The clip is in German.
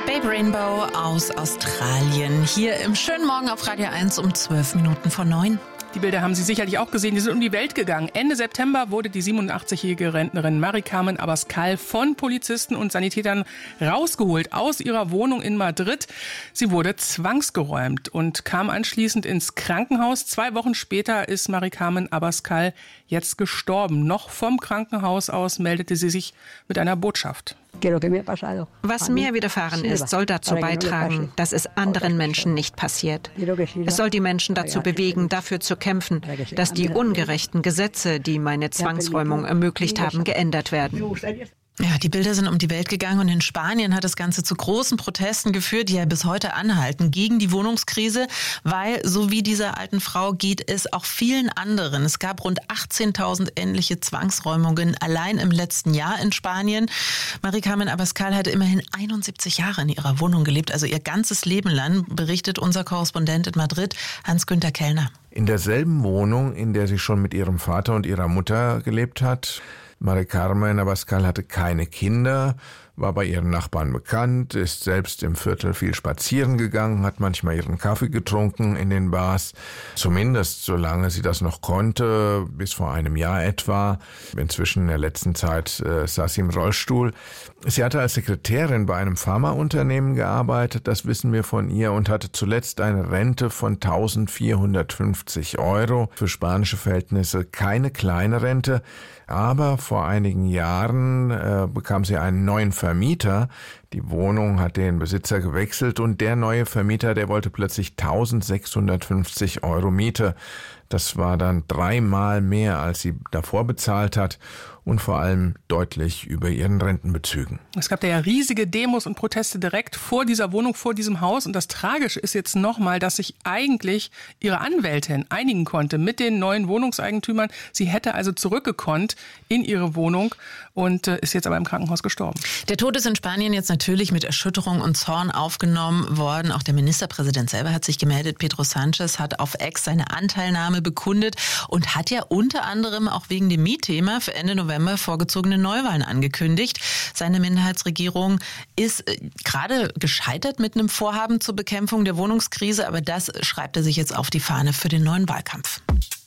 Babe Rainbow aus Australien. Hier im schönen Morgen auf Radio 1 um 8:12. Die Bilder haben Sie sicherlich auch gesehen, die sind um die Welt gegangen. Ende September wurde die 87-jährige Rentnerin Mari-Carmen Abascal von Polizisten und Sanitätern rausgeholt aus ihrer Wohnung in Madrid. Sie wurde zwangsgeräumt und kam anschließend ins Krankenhaus. 2 Wochen später ist Mari-Carmen Abascal jetzt gestorben. Noch vom Krankenhaus aus meldete sie sich mit einer Botschaft. Was mir widerfahren ist, soll dazu beitragen, dass es anderen Menschen nicht passiert. Es soll die Menschen dazu bewegen, dafür zu kämpfen, dass die ungerechten Gesetze, die meine Zwangsräumung ermöglicht haben, geändert werden. Ja, die Bilder sind um die Welt gegangen und in Spanien hat das Ganze zu großen Protesten geführt, die ja bis heute anhalten gegen die Wohnungskrise, weil so wie dieser alten Frau geht es auch vielen anderen. Es gab rund 18.000 ähnliche Zwangsräumungen allein im letzten Jahr in Spanien. Mari-Carmen Abascal hatte immerhin 71 Jahre in ihrer Wohnung gelebt, also ihr ganzes Leben lang, berichtet unser Korrespondent in Madrid, Hans-Günther Kellner. In derselben Wohnung, in der sie schon mit ihrem Vater und ihrer Mutter gelebt hat. Mari-Carmen Abascal hatte keine Kinder, war bei ihren Nachbarn bekannt, ist selbst im Viertel viel spazieren gegangen, hat manchmal ihren Kaffee getrunken in den Bars, zumindest solange sie das noch konnte, bis vor einem Jahr etwa. Inzwischen in der letzten Zeit saß sie im Rollstuhl. Sie hatte als Sekretärin bei einem Pharmaunternehmen gearbeitet, das wissen wir von ihr, und hatte zuletzt eine Rente von 1.450 €. Für spanische Verhältnisse keine kleine Rente, aber vor einigen Jahren bekam sie einen neuen Vermieter. Die Wohnung hat den Besitzer gewechselt und der neue Vermieter, der wollte plötzlich 1.650 € Miete. Das war dann 3-mal mehr, als sie davor bezahlt hat und vor allem deutlich über ihren Rentenbezügen. Es gab da ja riesige Demos und Proteste direkt vor dieser Wohnung, vor diesem Haus. Und das Tragische ist jetzt nochmal, dass sich eigentlich ihre Anwältin einigen konnte mit den neuen Wohnungseigentümern. Sie hätte also zurückgekonnt in ihre Wohnung und ist jetzt aber im Krankenhaus gestorben. Der Tod ist in Spanien jetzt natürlich mit Erschütterung und Zorn aufgenommen worden. Auch der Ministerpräsident selber hat sich gemeldet. Pedro Sánchez hat auf X seine Anteilnahme bekundet und hat ja unter anderem auch wegen dem Mietthema für Ende November vorgezogene Neuwahlen angekündigt. Seine Minderheitsregierung ist gerade gescheitert mit einem Vorhaben zur Bekämpfung der Wohnungskrise, aber das schreibt er sich jetzt auf die Fahne für den neuen Wahlkampf.